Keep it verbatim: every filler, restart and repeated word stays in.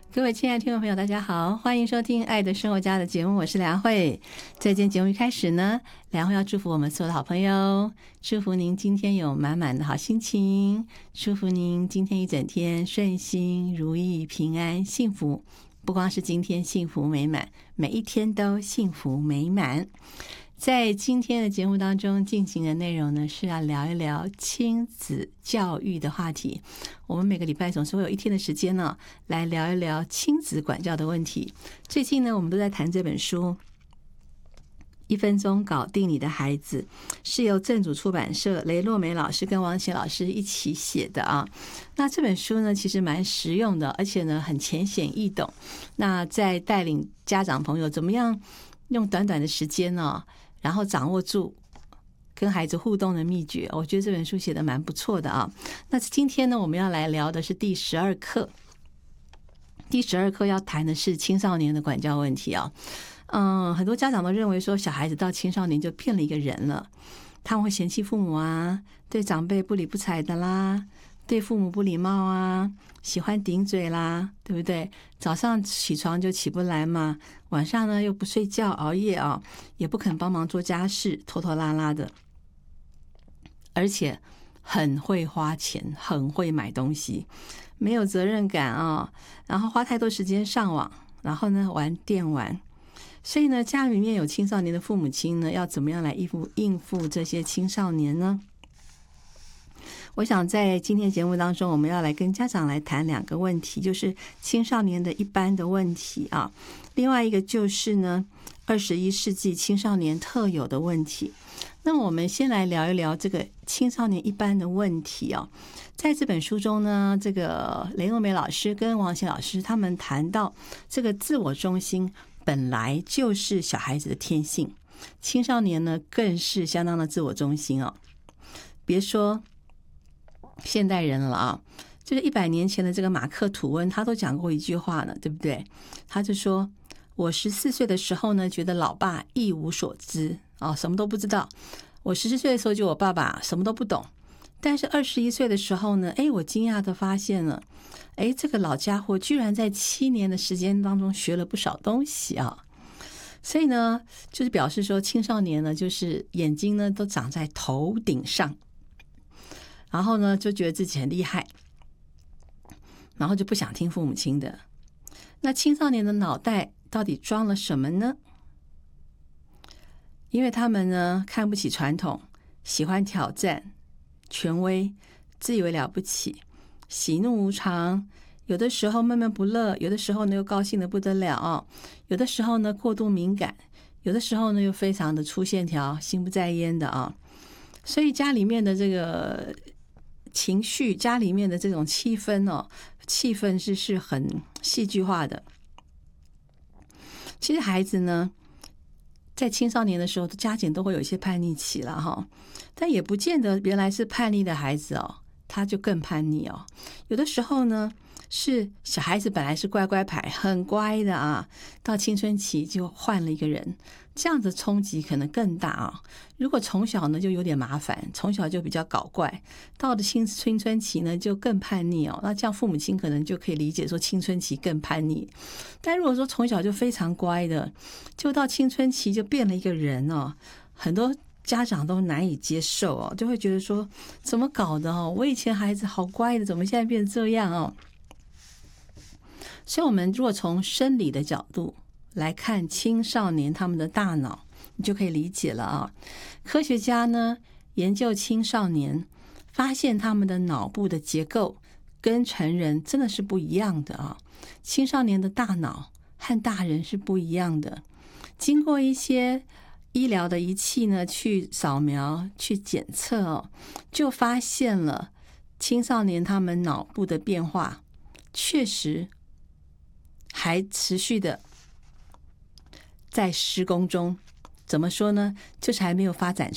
各位亲爱的听众朋友大家好，欢迎收听爱的生活家的节目，我是梁慧。在今天节目一开始呢，梁慧要祝福我们所有的好朋友，祝福您今天有满满的好心情，祝福您今天一整天顺心如意平安幸福，不光是今天幸福美满，每一天都幸福美满。在今天的节目当中进行的内容呢，是要聊一聊亲子教育的话题。我们每个礼拜总是会有一天的时间呢、哦，来聊一聊亲子管教的问题。最近呢，我们都在谈这本书一分钟搞定你的孩子，是由正主出版社雷洛梅老师跟王贤老师一起写的啊。那这本书呢，其实蛮实用的，而且呢很浅显易懂。那在带领家长朋友怎么样用短短的时间呢、哦，然后掌握住跟孩子互动的秘诀，我觉得这本书写得蛮不错的啊。那今天呢，我们要来聊的是第十二课。第十二课要谈的是青少年的管教问题啊。嗯，很多家长都认为说，小孩子到青少年就变了一个人了，他们会嫌弃父母啊，对长辈不理不睬的啦，对父母不礼貌啊，喜欢顶嘴啦，对不对？早上起床就起不来嘛，晚上呢又不睡觉熬夜啊，也不肯帮忙做家事，拖拖拉拉的，而且很会花钱，很会买东西，没有责任感啊，然后花太多时间上网，然后呢玩电玩。所以呢，家里面有青少年的父母亲呢，要怎么样来应付应付这些青少年呢？我想在今天节目当中，我们要来跟家长来谈两个问题，就是青少年的一般的问题啊，另外一个就是呢，二十一世纪青少年特有的问题。那我们先来聊一聊这个青少年一般的问题啊。在这本书中呢，这个雷诺梅老师跟王贤老师他们谈到，这个自我中心本来就是小孩子的天性，青少年呢更是相当的自我中心哦。别说现代人了啊，就是一百年前的这个马克吐温，他都讲过一句话呢，对不对？他就说，我十四岁的时候呢，觉得老爸一无所知啊、哦，什么都不知道。我十四岁的时候，就我爸爸什么都不懂。但是二十一岁的时候呢，哎，我惊讶的发现了，哎，这个老家伙居然在七年的时间当中学了不少东西啊！所以呢，就是表示说，青少年呢，就是眼睛呢都长在头顶上。然后呢，就觉得自己很厉害，然后就不想听父母亲的。那青少年的脑袋到底装了什么呢？因为他们呢看不起传统，喜欢挑战权威，自以为了不起，喜怒无常，有的时候闷闷不乐，有的时候呢又高兴得不得了，有的时候呢过度敏感，有的时候呢又非常的粗线条，心不在焉的啊。所以家里面的这个情绪，家里面的这种气氛哦，气氛是是很戏剧化的。其实孩子呢，在青少年的时候，家庭都会有一些叛逆期了哈，但也不见得原来是叛逆的孩子哦，他就更叛逆哦。有的时候呢，是小孩子本来是乖乖牌，很乖的啊，到青春期就换了一个人，这样子冲击可能更大啊。如果从小呢就有点麻烦，从小就比较搞怪，到了青青春期呢就更叛逆哦。那这样父母亲可能就可以理解说青春期更叛逆。但如果说从小就非常乖的，就到青春期就变了一个人哦，很多家长都难以接受哦，就会觉得说怎么搞的哦？我以前孩子好乖的，怎么现在变成这样哦？所以我们如果从生理的角度来看青少年他们的大脑，你就可以理解了啊。科学家呢研究青少年，发现他们的脑部的结构跟成人真的是不一样的啊。青少年的大脑和大人是不一样的。经过一些医疗的仪器呢去扫描去检测哦，就发现了青少年他们脑部的变化确实还持续的在施工中。怎么说呢？就是还没有发展